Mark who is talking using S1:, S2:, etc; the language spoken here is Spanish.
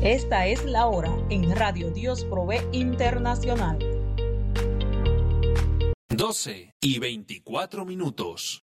S1: Esta es la hora en Radio Dios Provee Internacional.
S2: 12:24.